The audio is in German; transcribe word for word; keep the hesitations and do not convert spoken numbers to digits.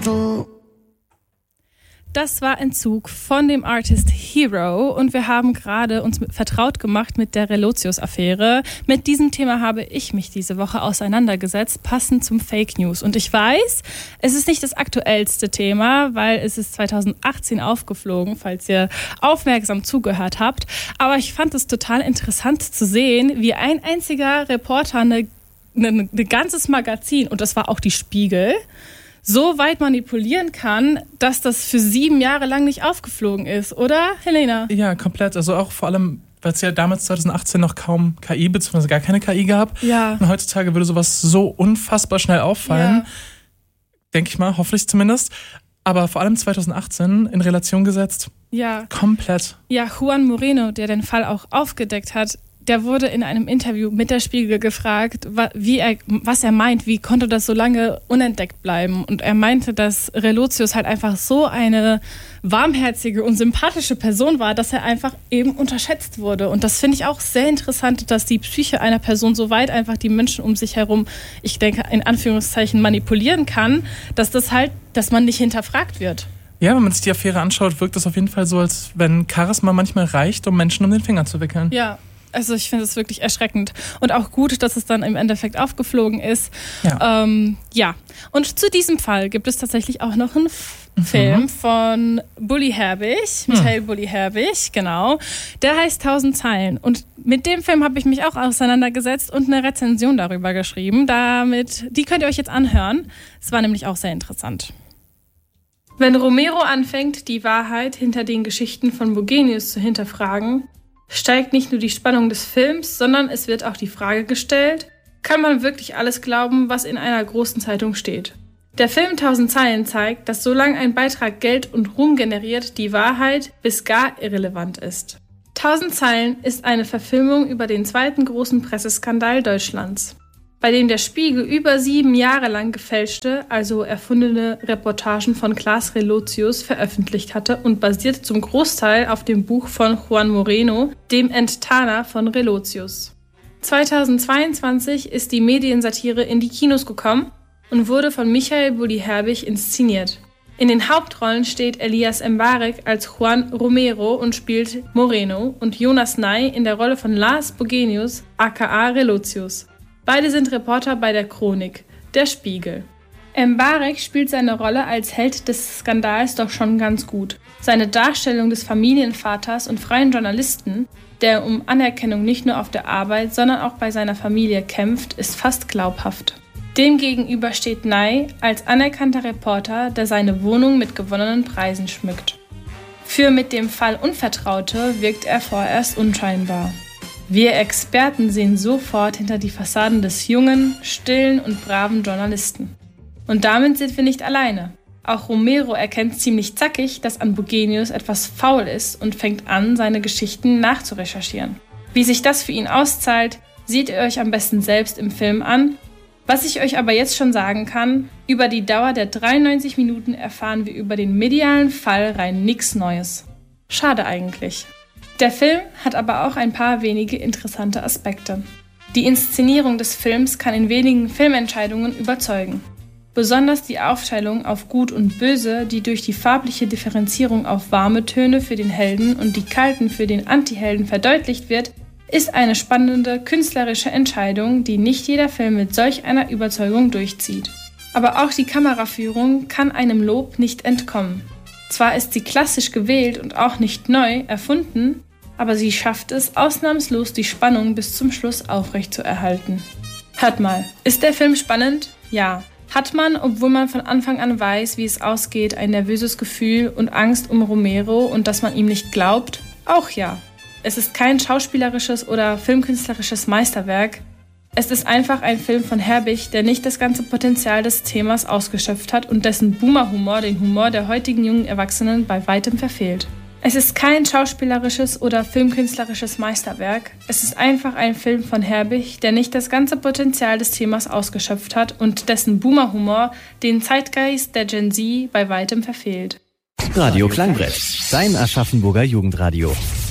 Das war ein Zug von dem Artist Hero und wir haben gerade uns mit, vertraut gemacht mit der Relotius-Affäre. Mit diesem Thema habe ich mich diese Woche auseinandergesetzt, passend zum Fake News. Und ich weiß, es ist nicht das aktuellste Thema, weil es ist zwanzig achtzehn aufgeflogen, falls ihr aufmerksam zugehört habt. Aber ich fand es total interessant zu sehen, wie ein einziger Reporter eine, eine, ein ganzes Magazin, und das war auch die Spiegel, so weit manipulieren kann, dass das für sieben Jahre lang nicht aufgeflogen ist, oder, Helena? Ja, komplett. Also auch vor allem, weil es ja damals zwanzig achtzehn noch kaum K I bzw. gar keine K I gab. Ja. Und heutzutage würde sowas so unfassbar schnell auffallen. Ja. Denke ich mal, hoffentlich zumindest. Aber vor allem zwanzig achtzehn in Relation gesetzt. Ja. Komplett. Ja, Juan Moreno, der den Fall auch aufgedeckt hat, der wurde in einem Interview mit der Spiegel gefragt, wie er, was er meint, wie konnte das so lange unentdeckt bleiben. Und er meinte, dass Relotius halt einfach so eine warmherzige und sympathische Person war, dass er einfach eben unterschätzt wurde. Und das finde ich auch sehr interessant, dass die Psyche einer Person so weit einfach die Menschen um sich herum, ich denke, in Anführungszeichen manipulieren kann, dass das halt, dass man nicht hinterfragt wird. Ja, wenn man sich die Affäre anschaut, wirkt es auf jeden Fall so, als wenn Charisma manchmal reicht, um Menschen um den Finger zu wickeln. Ja. Also ich finde es wirklich erschreckend. Und auch gut, dass es dann im Endeffekt aufgeflogen ist. Ja. Ähm, ja. Und zu diesem Fall gibt es tatsächlich auch noch einen F- mhm. Film von Bully Herbig, Michael mhm. Bully Herbig, genau. Der heißt tausend Zeilen. Und mit dem Film habe ich mich auch auseinandergesetzt und eine Rezension darüber geschrieben. Damit, die könnt ihr euch jetzt anhören. Es war nämlich auch sehr interessant. Wenn Romero anfängt, die Wahrheit hinter den Geschichten von Bogenius zu hinterfragen, steigt nicht nur die Spannung des Films, sondern es wird auch die Frage gestellt, kann man wirklich alles glauben, was in einer großen Zeitung steht? Der Film tausend Zeilen zeigt, dass solange ein Beitrag Geld und Ruhm generiert, die Wahrheit bis gar irrelevant ist. tausend Zeilen ist eine Verfilmung über den zweiten großen Presseskandal Deutschlands, bei dem der Spiegel über sieben Jahre lang gefälschte, also erfundene Reportagen von Klaas Relotius veröffentlicht hatte und basiert zum Großteil auf dem Buch von Juan Moreno, dem Enttarner von Relotius. zweitausendzweiundzwanzig ist die Mediensatire in die Kinos gekommen und wurde von Michael Bully Herbig inszeniert. In den Hauptrollen steht Elias Mbarek als Juan Romero und spielt Moreno und Jonas Ney in der Rolle von Lars Bogenius aka Relotius. Beide sind Reporter bei der Chronik, der Spiegel. Mbarek spielt seine Rolle als Held des Skandals doch schon ganz gut. Seine Darstellung des Familienvaters und freien Journalisten, der um Anerkennung nicht nur auf der Arbeit, sondern auch bei seiner Familie kämpft, ist fast glaubhaft. Demgegenüber steht Ney als anerkannter Reporter, der seine Wohnung mit gewonnenen Preisen schmückt. Für mit dem Fall Unvertraute wirkt er vorerst unscheinbar. Wir Experten sehen sofort hinter die Fassaden des jungen, stillen und braven Journalisten. Und damit sind wir nicht alleine. Auch Romero erkennt ziemlich zackig, dass an Bogenius etwas faul ist und fängt an, seine Geschichten nachzurecherchieren. Wie sich das für ihn auszahlt, seht ihr euch am besten selbst im Film an. Was ich euch aber jetzt schon sagen kann, über die Dauer der dreiundneunzig Minuten erfahren wir über den medialen Fall rein nix Neues. Schade eigentlich. Der Film hat aber auch ein paar wenige interessante Aspekte. Die Inszenierung des Films kann in wenigen Filmentscheidungen überzeugen. Besonders die Aufteilung auf Gut und Böse, die durch die farbliche Differenzierung auf warme Töne für den Helden und die kalten für den Antihelden verdeutlicht wird, ist eine spannende künstlerische Entscheidung, die nicht jeder Film mit solch einer Überzeugung durchzieht. Aber auch die Kameraführung kann einem Lob nicht entkommen. Zwar ist sie klassisch gewählt und auch nicht neu erfunden, aber sie schafft es ausnahmslos, die Spannung bis zum Schluss aufrechtzuerhalten. Hört mal, ist der Film spannend? Ja. Hat man, obwohl man von Anfang an weiß, wie es ausgeht, ein nervöses Gefühl und Angst um Romero und dass man ihm nicht glaubt? Auch ja. Es ist kein schauspielerisches oder filmkünstlerisches Meisterwerk. Es ist einfach ein Film von Herbig, der nicht das ganze Potenzial des Themas ausgeschöpft hat und dessen Boomer-Humor den Humor der heutigen jungen Erwachsenen bei weitem verfehlt. Es ist kein schauspielerisches oder filmkünstlerisches Meisterwerk. Es ist einfach ein Film von Herbig, der nicht das ganze Potenzial des Themas ausgeschöpft hat und dessen Boomer-Humor den Zeitgeist der Gen Z bei weitem verfehlt. Radio Klangbrett, dein Aschaffenburger Jugendradio.